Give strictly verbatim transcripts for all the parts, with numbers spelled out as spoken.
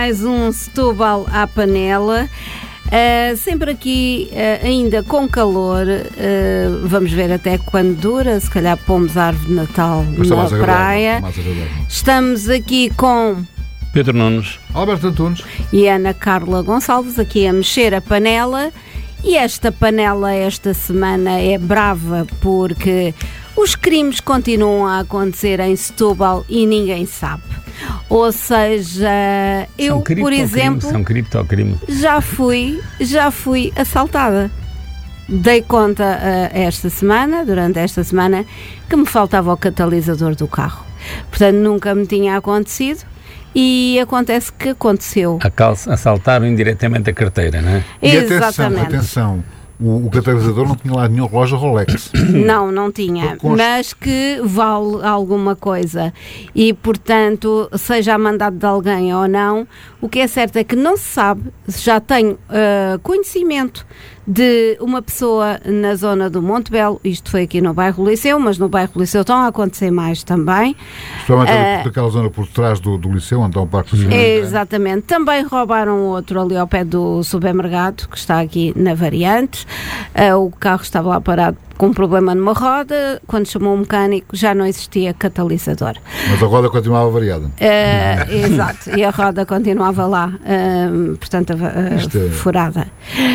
mais um Setúbal à panela. Uh, sempre aqui uh, ainda com calor, uh, vamos ver até quando dura, se calhar pomos a árvore de Natal Mas na praia. Estamos aqui com Pedro Nunes, Alberto Antunes e Ana Carla Gonçalves, aqui a mexer a panela. E esta panela esta semana é brava porque os crimes continuam a acontecer em Setúbal e ninguém sabe. Ou seja, eu, por exemplo, são criptocrimes. já fui, já fui assaltada. Dei conta uh, esta semana, durante esta semana, que me faltava o catalisador do carro. Portanto, nunca me tinha acontecido e acontece que aconteceu. Assaltaram indiretamente a carteira, não é? E Exatamente. atenção, atenção. O, o catalisador não tinha lá nenhum relógio Rolex. Não, não tinha, mas que vale alguma coisa. E, portanto, seja a mandado de alguém ou não, o que é certo é que não se sabe, já tenho uh, conhecimento de uma pessoa na zona do Monte Belo, isto foi aqui no bairro Liceu, mas no bairro Liceu estão a acontecer mais também. Principalmente uh, daquela zona por trás do, do Liceu, onde está um parque de é, exatamente. Também roubaram outro ali ao pé do supermercado, que está aqui na Variantes. Uh, o carro estava lá parado com um problema numa roda, quando chamou o mecânico já não existia catalisador. Mas a roda continuava variada. Uh, exato, e a roda continuava lá, uh, portanto, uh, furada.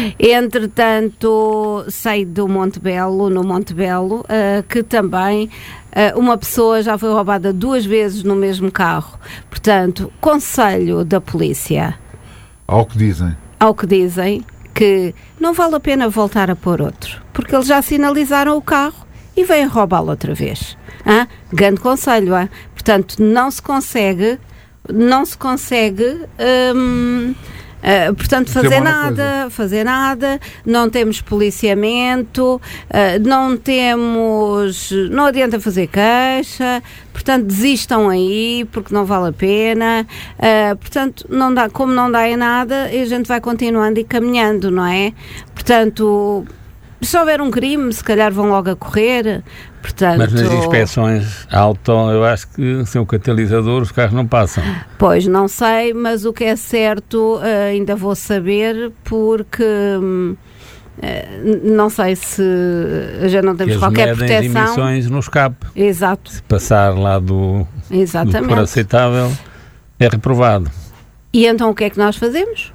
Entretanto, saí do Monte Belo, no Monte Belo, uh, que também uh, uma pessoa já foi roubada duas vezes no mesmo carro. Portanto, conselho da polícia. Ao que dizem. Ao que dizem, que não vale a pena voltar a pôr outro, porque eles já sinalizaram o carro e vêm roubá-lo outra vez. Ah? Grande conselho, ah? Portanto, não se consegue, não se consegue, hum, uh, portanto, fazer nada, fazer nada, não temos policiamento, uh, não temos, não adianta fazer queixa, portanto, desistam aí, porque não vale a pena, uh, portanto, não dá, como não dá em nada, a gente vai continuando e caminhando, não é? Portanto, se houver um crime, se calhar vão logo a correr, portanto... Mas nas inspeções auto, eu acho que sem o catalisador os carros não passam. Pois, não sei, mas o que é certo uh, ainda vou saber, porque... Hum, Uh, não sei se já não temos qualquer proteção. Eles medem as emissões no escape. Exato. Se passar lá do, do que for aceitável, é reprovado. E então o que é que nós fazemos?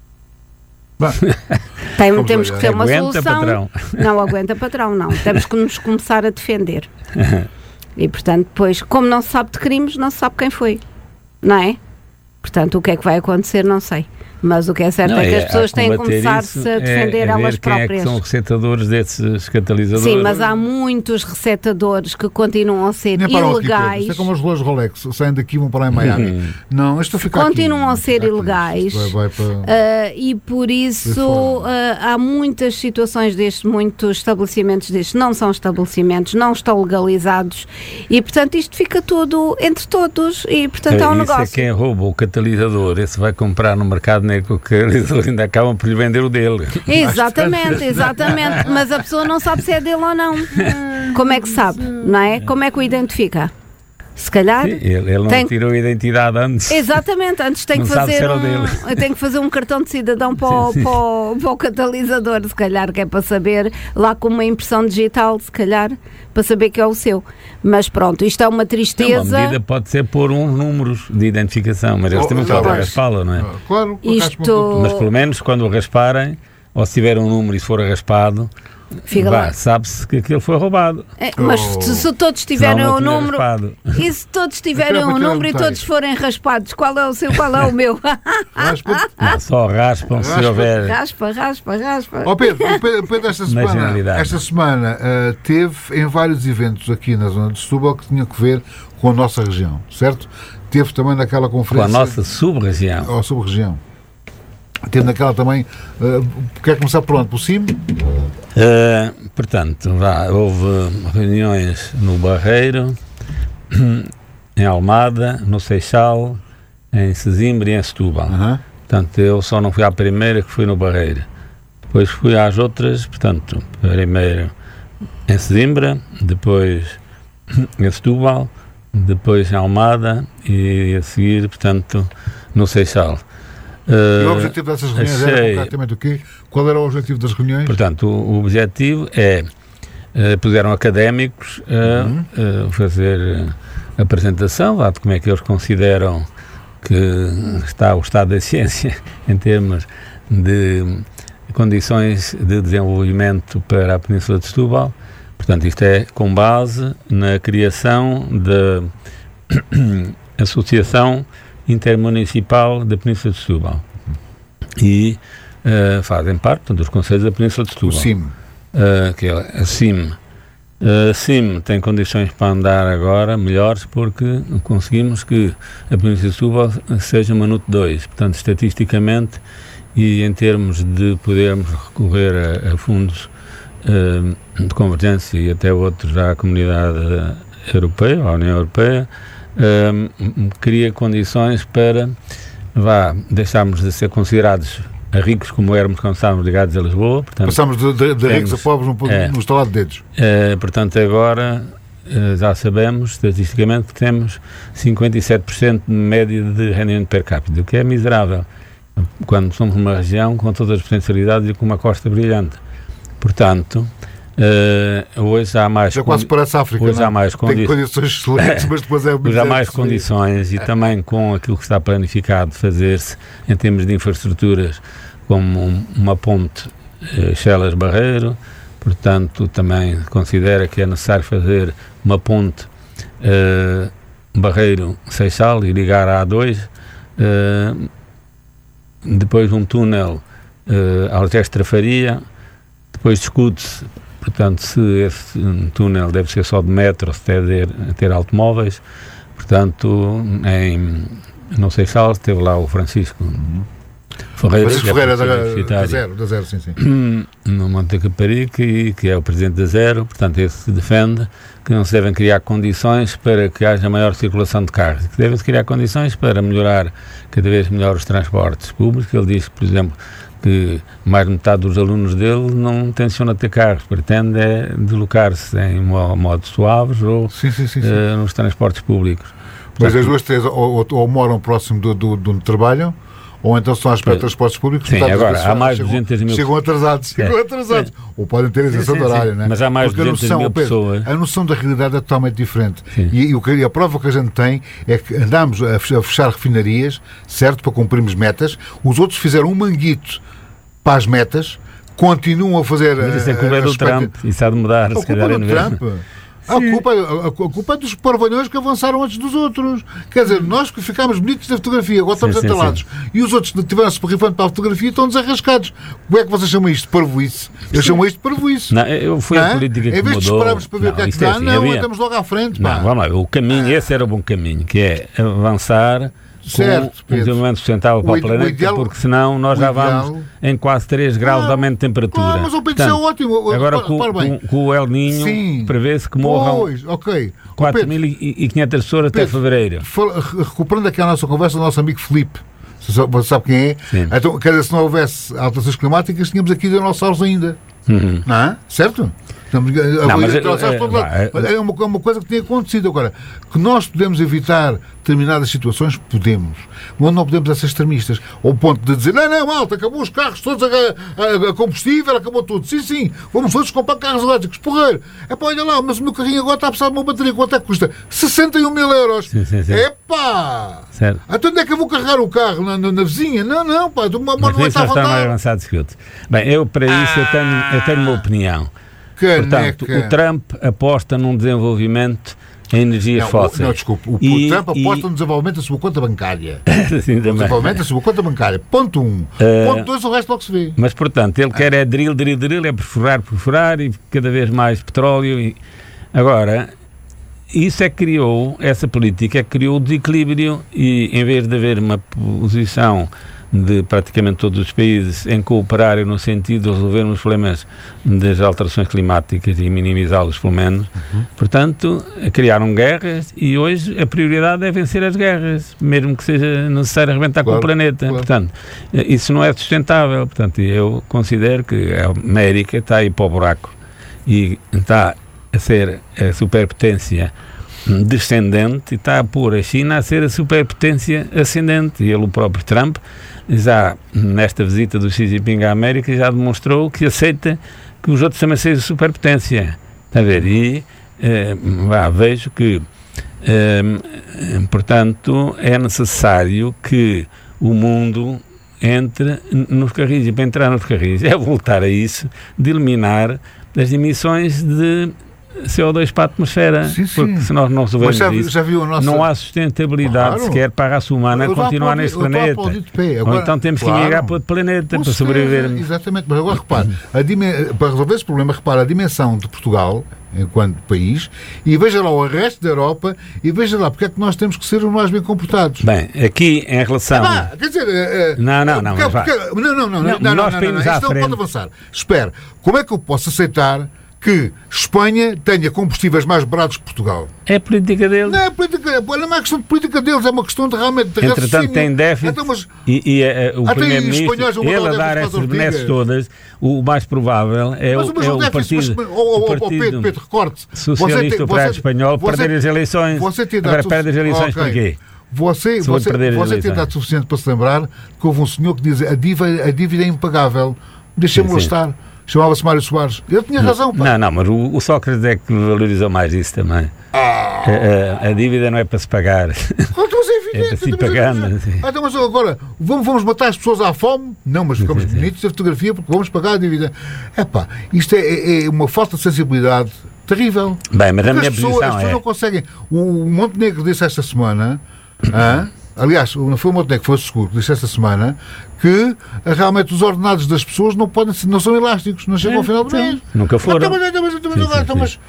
Tem, temos que ter uma aguenta, solução. Patrão. Não aguenta, patrão, não. Temos que nos começar a defender. E portanto, depois, como não se sabe de crimes, não se sabe quem foi. Não é? Portanto, o que é que vai acontecer, não sei. Mas o que é certo não, é que as pessoas têm que começar-se a defender é, é elas quem próprias. É que são recetadores desses catalisadores. Sim, mas há muitos recetadores que continuam a ser ilegais. Isto é como os relógios Rolex, saem daqui e vão para lá em Miami. Uhum. Não, isto fica continuam aqui, a ser ilegais vai, vai para... uh, e por isso uh, há muitas situações destes, muitos estabelecimentos destes não são estabelecimentos, não estão legalizados e portanto isto fica tudo entre todos e portanto é, é um negócio. Isso é quem rouba o catalisador, esse vai comprar no mercado negro que eles ainda acabam por lhe vender o dele. Exatamente, exatamente. Mas a pessoa não sabe se é dele ou não. Como é que sabe, não é? Como é que o identifica? Se calhar... Sim, ele, ele não tem... tirou a identidade antes. Exatamente, antes tem que, fazer um, tem que fazer um cartão de cidadão para o, sim, sim. Para, o, para o catalisador, se calhar, que é para saber, lá com uma impressão digital, se calhar, para saber que é o seu. Mas pronto, isto é uma tristeza. Não, a medida pode ser pôr uns números de identificação, mas eles oh, também podem raspá-la, não é? Claro, isto... Mas pelo menos quando o rasparem, ou se tiver um número e se for raspado, sabe-se que aquilo foi roubado. É, mas oh. se, se todos tiverem o um número raspado. E se todos tiverem um número e todos forem raspados, qual é o seu, qual é o meu? Raspa? Não, só raspam raspa. Se houver. Raspa, raspa, raspa. Oh Pedro, Pedro esta semana, esta semana uh, teve em vários eventos aqui na zona de Setúbal que tinham que ver com a nossa região, certo? Teve também naquela conferência. Com a nossa sub-região. Ou sub-região. Teve naquela também. Uh, quer começar por onde? Por cima? Uh, portanto, vá, houve reuniões no Barreiro, em Almada, no Seixal, em Sesimbra e em Setúbal. Uh-huh. Portanto, eu só não fui à primeira, que fui no Barreiro. Depois fui às outras, portanto, primeiro em Sesimbra, depois em Setúbal, depois em Almada e a seguir, portanto, no Seixal. Uh, e o objetivo dessas reuniões achei... era concretamente o quê? Qual era o objetivo das reuniões? Portanto, o, o objetivo é, uh, puseram académicos a uhum. uh, fazer a apresentação lá de como é que eles consideram que está o estado da ciência em termos de condições de desenvolvimento para a Península de Setúbal. Portanto, isto é com base na criação da Associação Intermunicipal da Península de Setúbal. E uh, fazem parte portanto, dos Conselhos da Península de Setúbal. O C I M. Uh, que é a C I M. A C I M tem condições para andar agora melhores porque conseguimos que a Península de Setúbal seja uma N U T dois. Portanto, estatisticamente e em termos de podermos recorrer a, a fundos uh, de convergência e até outros à Comunidade Europeia, à União Europeia, uh, cria condições para vá, deixarmos de ser considerados a ricos como éramos quando estávamos ligados a Lisboa. Portanto, passamos de, de, de ricos a pobres no, é, no estalar de dedos. É, portanto, agora é, já sabemos, estatisticamente, que temos cinquenta e sete por cento de média de rendimento per capita, o que é miserável, quando somos uma região com todas as potencialidades e com uma costa brilhante. Portanto, uh, hoje há mais... Já quase parece a África, hoje há mais condi- tem condições excelentes, mas depois é... Hoje há mais condições e também com aquilo que está planificado de fazer-se em termos de infraestruturas, como um, uma ponte uh, Chelas-Barreiro, portanto, também considera que é necessário fazer uma ponte uh, Barreiro-Seixal e ligar a A dois, uh, depois um túnel uh, Algés-Trafaria, depois discute-se, portanto, se esse um túnel deve ser só de metro, se deve ter, ter automóveis. Portanto, em não sei se esteve lá o Francisco uhum. Ferreira, Francisco Ferreira da, da Zero, da Zero, sim, sim. No Monte da Caparica, que é o presidente da Zero, portanto, esse defende que não se devem criar condições para que haja maior circulação de carros, que devem-se criar condições para melhorar cada vez melhor os transportes públicos. Ele diz, por exemplo, que mais de metade dos alunos dele não tenciona ter carros, pretende é deslocar-se em modos suaves ou sim, sim, sim, sim. Uh, nos transportes públicos. Mas as duas, três, ou, ou, ou moram próximo do, do, de onde trabalham, ou então são às espera de transportes públicos. Sim, agora, há mais de duzentas mil... Chegam atrasados, chegam é. atrasados. É. Ou podem ter isenção de horário, não é? Mas há mais de duzentas mil pessoas. A noção da realidade é totalmente diferente. E, e a prova que a gente tem é que andamos a fechar refinarias, certo, para cumprirmos metas. Os outros fizeram um manguito para as metas, continuam a fazer... Mas isso é culpa é do Trump, isso há de mudar, se calhar é Trump. A culpa, a, a culpa é dos parvalhões que avançaram antes dos outros. Quer dizer, nós que ficámos bonitos na fotografia, agora estamos entalados. E os outros que tiveram-se rifando para a fotografia estão desarrascados. Como é que vocês chamam isto? Parvoíce. Eu chamo isto parvoíce. Não, eu fui a política que em vez mudou. de esperarmos para ver o que é que dá, não, havia... estamos logo à frente. Pá. Não, vamos lá, o caminho, esse era o bom caminho, que é avançar... Certo, com um desenvolvimento sustentável para o, o planeta, ideal, porque senão nós já vamos ideal, em quase três graus ah, de aumento de temperatura. Ah, mas o Pedro, isso é ótimo. Agora com, com, com o El Niño prevê-se que morram pois, okay. quatro mil e quinhentas pessoas até fevereiro. Fala, recuperando aqui a nossa conversa, o nosso amigo Filipe, você sabe quem é? Sim. Então, quer dizer, se não houvesse alterações climáticas, tínhamos aqui dinossauros ainda. Uhum. Não é? Certo? Estamos, não, mas, é, é, é, uma, é uma coisa que tem acontecido. Agora, que nós podemos evitar determinadas situações, podemos. Mas não podemos ser extremistas. Ao ponto de dizer, não, não, malta, acabou os carros todos a, a, a combustível, acabou tudo. Sim, sim, vamos todos comprar carros elétricos. Porreiro. É pá, olha lá, mas o meu carrinho agora está a precisar de uma bateria. Quanto é que custa? sessenta e um mil euros. Sim, sim, sim. Epá! Certo. Então onde é que eu vou carregar o carro? Na, na, na vizinha? Não, não, pá. Uma, uma mas isso já está mais avançado que outro. Bem, eu para isso ah. eu, tenho, eu tenho uma opinião. Portanto, Caneca. o Trump aposta num desenvolvimento em energias não, fósseis. Não, desculpe. O, e, o Trump aposta e... no desenvolvimento da sua conta bancária. Sim, no desenvolvimento da sua conta bancária. Ponto um. Uh, Ponto dois, o resto logo se vê. Mas, portanto, ele ah. quer é drill, drill, drill, é perfurar, perfurar e cada vez mais petróleo. E... Agora, isso é que criou, essa política é que criou o desequilíbrio e, em vez de haver uma posição de praticamente todos os países em cooperarem no sentido de resolvermos os problemas das alterações climáticas e minimizá-los pelo menos, uhum. portanto, criaram guerras e hoje a prioridade é vencer as guerras, mesmo que seja necessário arrebentar claro, com o planeta. Claro. Portanto, isso não é sustentável. Portanto, eu considero que a América está aí para o buraco e está a ser a superpotência descendente e está a pôr a China a ser a superpotência ascendente. E ele, o próprio Trump, já nesta visita do Xi Jinping à América, já demonstrou que aceita que os outros também sejam superpotência. Está a ver? E eh, vá, vejo que, eh, portanto, é necessário que o mundo entre nos carris, e para entrar nos carris é voltar a isso de eliminar as emissões de C O dois para a atmosfera, sim, sim. Porque se nós não resolvermos já, isso, já nossa... não há sustentabilidade, claro, sequer para a raça humana eu continuar neste planeta. Agora, ou então temos claro, que migrar para outro planeta para sobreviver. Exatamente, mas agora repare, a dimen... para resolver esse problema, repare a dimensão de Portugal enquanto país, e veja lá o resto da Europa e veja lá porque é que nós temos que ser os mais bem comportados. Bem, aqui em relação... Ah, quer dizer... Uh, não, não, não, porque, mas porque, não, não, não, não, não, nós não, não, não, isto não pode avançar. Espera, como é que eu posso aceitar que Espanha tenha combustíveis mais baratos que Portugal? É a política deles. Não é, política, não é uma questão de política deles, é uma questão de realmente de Entretanto, raciocínio. Tem déficit então, mas, e, e uh, o primeiro-ministro, ele a dar essas benesses todas, o mais provável é mas, o, mas, é o déficit, partido, mas, oh, oh, oh, Pedro, Pedro, recorte. Socialista Operário Espanhol você, perder as eleições. Você Agora tu... perde as eleições okay. porquê? Você, você, você tem dado suficiente para se lembrar que houve um senhor que diz a dívida, a dívida é impagável. Deixem-me estar. Chamava-se Mário Soares. Ele tinha razão, pá. Não, não, mas o, o Sócrates é que valorizou mais isso também. Ah. A, a, a dívida não é para se pagar. Então, é, evidente, é para se ir pagando. Ah, então, mas agora, vamos, vamos matar as pessoas à fome? Não, mas ficamos sim, sim. bonitos da fotografia porque vamos pagar a dívida. É pá, isto é, é, é uma falta de sensibilidade terrível. Bem, mas a minha as pessoas, posição as pessoas é... não conseguem. O, o Montenegro disse esta semana... ah, aliás, não foi o Montenegro, foi o Seguro que disse esta semana que realmente os ordenados das pessoas não, podem, não são elásticos, não chegam é, ao final do mês. Nunca foram. Então, mas, mas, mas, mas, então, mas,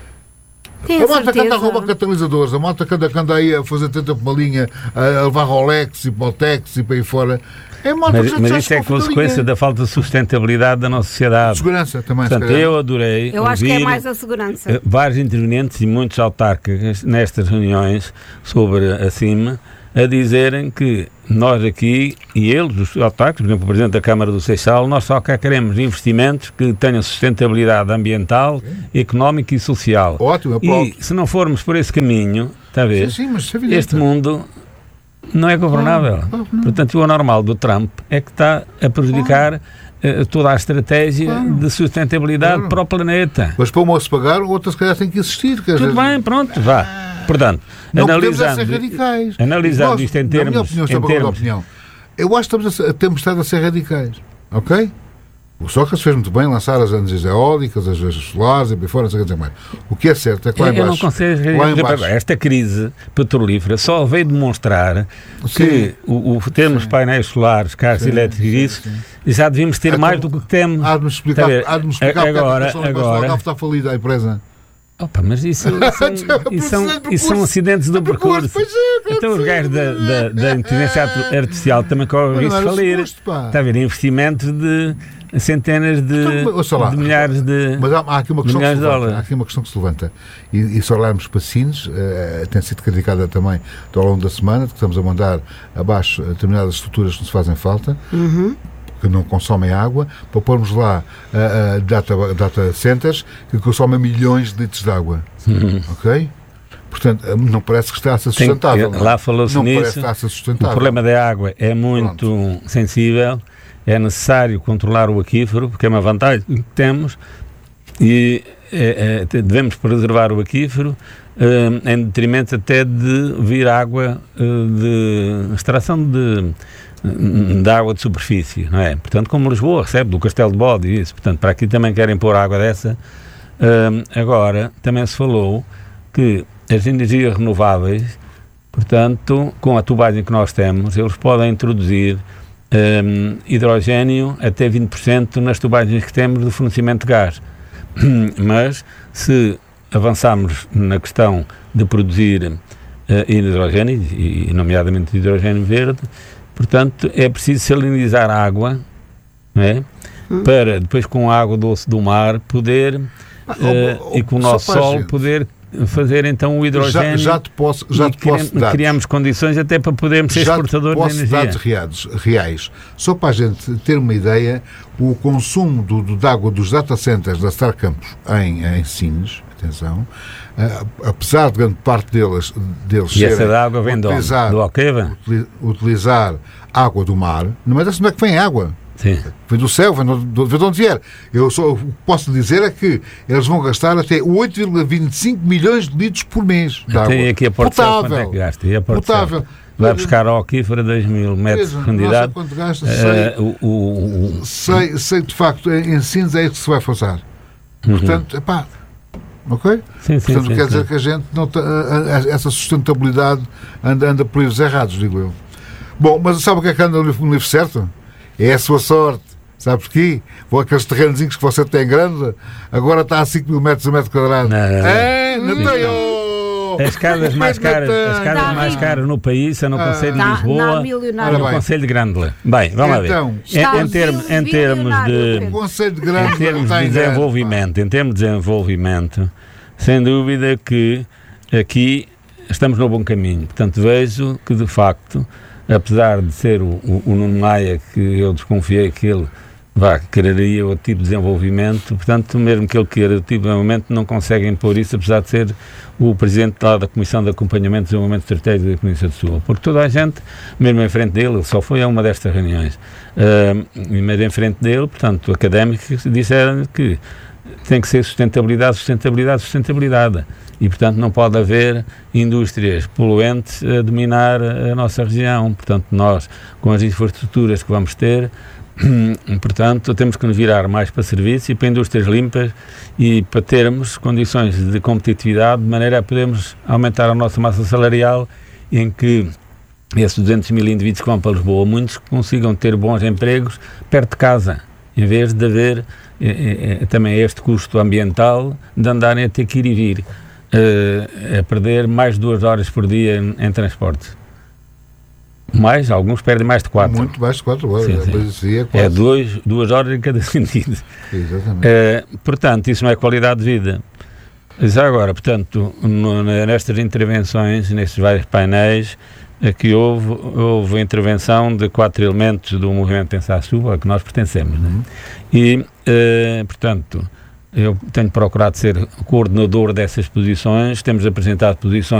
a malta que anda a roubar catalisadores, a malta que anda, que anda aí a fazer tanta pomalinha, a levar Rolex e Botex e para aí fora. É malta mas mas isso é consequência da falta de sustentabilidade da nossa sociedade. Segurança também. Portanto, eu adorei. Eu acho que é mais a segurança. Vários intervenientes e muitos autarcas nestas reuniões sobre a cima a dizerem que nós aqui, e eles, os autarcas, por exemplo, o Presidente da Câmara do Seixal, nós só cá queremos investimentos que tenham sustentabilidade ambiental, económica e social. Ótimo, e se não formos por esse caminho, está a ver, sim, sim, mas é este mundo não é governável. Oh, oh, Portanto, o anormal do Trump é que está a prejudicar oh. toda a estratégia claro. de sustentabilidade claro. para o planeta. Mas para uma se pagar, outras se calhar têm que existir. Tudo vezes... bem, pronto, vá. Portanto, não analisando, ser radicais. Analisando nós, isto em termos... Na minha opinião, em termos... opinião, eu acho que estamos a, temos estado a ser radicais. Ok? O Sócrates fez muito bem lançar as energias eólicas, as, as solares e bem fora, não sei o que mais. O que é certo é que lá eu, embaixo... Eu não consigo... Lá embaixo, esta crise petrolífera só veio demonstrar sim. que o, o termos sim. painéis solares, carros sim, elétricos e isso, sim. já devíamos ter então, mais do que temos. Há de me explicar, há de me explicar agora, porque agora, a está falida a empresa. Opa, mas isso, isso, isso, são, isso são acidentes do percurso. Então os gajos da, da, da inteligência artificial também correm o risco de falir. Está a haver investimentos de centenas de, então, lá, de milhares de mas há, há aqui uma questão que se levanta, há aqui uma questão que se levanta. E, e se olharmos para Sines, uh, tem sido criticada também ao longo da semana, que estamos a mandar abaixo determinadas estruturas que nos fazem falta. Uhum. Que não consomem água, para pormos lá uh, uh, data, data centers que consomem milhões de litros de água. Uhum. Ok? Portanto, não parece que está a ser sustentável. Tem, lá falou-se não nisso. Parece que está a ser sustentável. O problema da água é muito Pronto. sensível, é necessário controlar o aquífero, porque é uma vantagem que temos, e é, é, devemos preservar o aquífero, uh, em detrimento até de vir água uh, de extração de de água de superfície, não é? Portanto, como Lisboa recebe do Castelo de Bode e isso, portanto, para aqui também querem pôr água dessa. Um, agora, também se falou que as energias renováveis, portanto, com a tubagem que nós temos, eles podem introduzir um, hidrogénio até vinte por cento nas tubagens que temos do fornecimento de gás. Mas, se avançarmos na questão de produzir uh, hidrogénio, e nomeadamente hidrogénio verde, portanto, é preciso salinizar a água, não é? Hum. Para depois, com a água doce do mar, poder, ah, uh, oh, oh, e com o nosso sol, poder fazer então o hidrogênio. Já, já te posso, já te posso criamos, criamos condições até para podermos ser exportadores de energia. Dados reais, reais. Só para a gente ter uma ideia, o consumo do, do, de água dos data centers da Star Campus em, em Sines, atenção, uh, apesar de grande parte deles, deles e essa da água vem utilizar, do Alqueva? Utilizar água do mar, não me interessa onde é que vem água. Sim. Vem do céu, vem de, vem de onde vier. Eu só o que posso dizer é que eles vão gastar até oito vírgula vinte e cinco milhões de litros por mês de água. Tem aqui a Portcel, quanto é que gasta? E a potável. Vai buscar ao Aquífera dois mil metros de profundidade. Quanto gasta? Sei, uh, o, o, o, sei, sei de facto, em Sines é isso que se vai fazer. Uhum. Portanto, epá, ok? Sim, sim, Portanto, sim, quer sim. dizer que a gente não tá, essa sustentabilidade anda, anda por livros errados, digo eu. Bom, mas sabe o que é que anda no livro, no livro certo? É a sua sorte. Sabe porquê? Vou aqueles terrenozinhos que você tem grande, agora está a cinco mil metros a metro quadrado. Não, não, não. É, não tem. As casas mais caras, as casas mais caras no país são no Concelho de Lisboa e no Concelho de Grândola. Bem, vamos então, lá ver. Em, em, termos, em termos de, Concelho de Grândola, em termos de desenvolvimento, em termos de desenvolvimento, sem dúvida que aqui estamos no bom caminho. Portanto, vejo que de facto, apesar de ser o, o, o Nuno Maia, que eu desconfiei que ele vá, quereria outro tipo de desenvolvimento, portanto, mesmo que ele queira outro tipo de desenvolvimento, não consegue impor isso, apesar de ser o presidente lá da Comissão de Acompanhamento e Desenvolvimento Estratégico da Província de Setúbal, porque toda a gente, mesmo em frente dele, ele só foi a uma destas reuniões, uh, mas em frente dele, portanto, académicos disseram que tem que ser sustentabilidade, sustentabilidade, sustentabilidade. E, portanto, não pode haver indústrias poluentes a dominar a nossa região. Portanto, nós, com as infraestruturas que vamos ter, portanto, temos que nos virar mais para serviços e para indústrias limpas e para termos condições de competitividade de maneira a podermos aumentar a nossa massa salarial, em que esses duzentos mil indivíduos que vão para Lisboa, muitos consigam ter bons empregos perto de casa, em vez de haver é, é, também este custo ambiental de andarem a ter que ir e vir, é, a perder mais de duas horas por dia em, em transportes. Mais, alguns perdem mais de quatro. Muito mais de quatro horas. Sim, sim. É, é duas, duas horas em cada sentido. Exatamente. É, portanto, isso não é qualidade de vida. Já agora, portanto, no, nestas intervenções, nestes vários painéis, aqui houve, houve a intervenção de quatro elementos do movimento Pensar Setúbal, a que nós pertencemos. Uhum. Né? E, é, portanto, eu tenho procurado ser coordenador dessas posições, temos apresentado posições